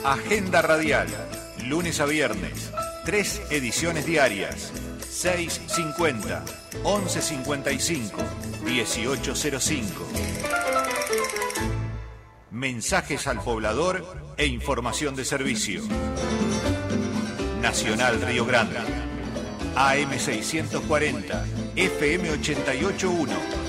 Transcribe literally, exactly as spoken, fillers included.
Agenda radial, lunes a viernes, tres ediciones diarias, seis cincuenta, once cincuenta y cinco, dieciocho cero cinco. Mensajes al poblador e información de servicio. Nacional Río Grande, A M seiscientos cuarenta, F M ochenta y ocho punto uno.